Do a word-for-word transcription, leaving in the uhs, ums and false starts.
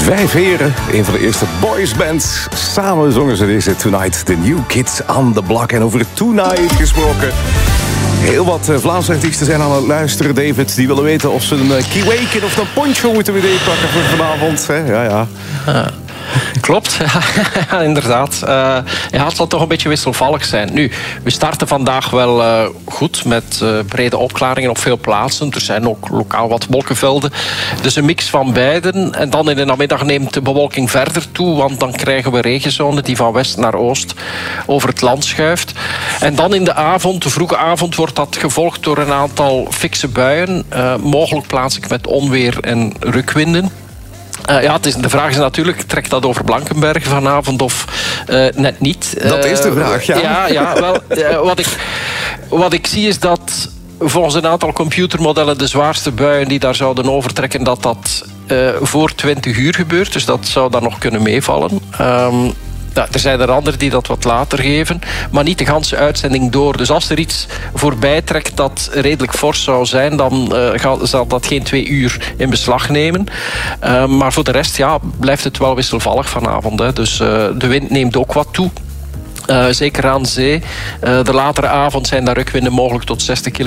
Vijf heren, een van de eerste boysbands. Samen zongen ze deze Tonight, The New Kids on the Block. En over Tonight gesproken. Heel wat Vlaamse artiesten zijn aan het luisteren, David. Die willen weten of ze een kiweken of een poncho moeten meepakken voor vanavond. Ja, ja. Uh. Klopt, ja, inderdaad. Uh, ja, het zal toch een beetje wisselvallig zijn. Nu, we starten vandaag wel uh, goed met uh, brede opklaringen op veel plaatsen. Er zijn ook lokaal wat wolkenvelden. Dus een mix van beiden. En dan in de namiddag neemt de bewolking verder toe, want dan krijgen we regenzone die van west naar oost over het land schuift. En dan in de avond, de vroege avond, wordt dat gevolgd door een aantal fikse buien. Uh, mogelijk plaatselijk met onweer en rukwinden. Uh, ja, het is, de vraag is natuurlijk, trekt dat over Blankenberge vanavond of uh, net niet? Dat is de vraag, ja. Uh, ja, ja wel, uh, wat, ik, wat ik zie is dat volgens een aantal computermodellen de zwaarste buien die daar zouden overtrekken, dat dat uh, voor twintig uur gebeurt. Dus dat zou dan nog kunnen meevallen. Um, Ja, er zijn er anderen die dat wat later geven, maar niet de ganse uitzending door. Dus als er iets voorbij trekt dat redelijk fors zou zijn, dan uh, gaat, zal dat geen twee uur in beslag nemen. Uh, maar voor de rest ja, blijft het wel wisselvallig vanavond. Hè. Dus uh, de wind neemt ook wat toe. Uh, zeker aan zee. Uh, de latere avond zijn daar rukwinden mogelijk tot zestig kilometer